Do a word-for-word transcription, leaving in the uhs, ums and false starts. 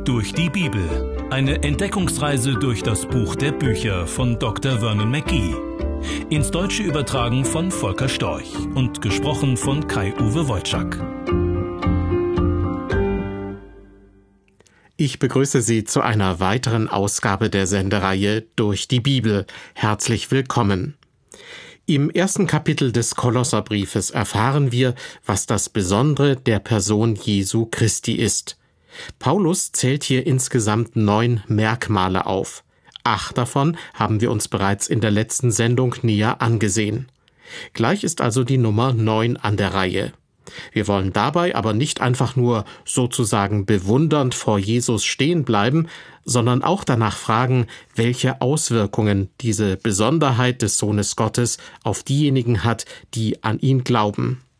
Durch die Bibel. Eine Entdeckungsreise durch das Buch der Bücher von Doktor Vernon Mackey. Ins Deutsche übertragen von Volker Storch und gesprochen von Kai-Uwe Wojczak. Ich begrüße Sie zu einer weiteren Ausgabe der Sendereihe Durch die Bibel. Herzlich willkommen. Im ersten Kapitel des Kolosserbriefes erfahren wir, was das Besondere der Person Jesu Christi ist. Paulus zählt hier insgesamt neun Merkmale auf. Acht davon haben wir uns bereits in der letzten Sendung näher angesehen. Gleich ist also die Nummer neun an der Reihe. Wir wollen dabei aber nicht einfach nur sozusagen bewundernd vor Jesus stehen bleiben, sondern auch danach fragen, welche Auswirkungen diese Besonderheit des Sohnes Gottes auf diejenigen hat, die an ihn glauben.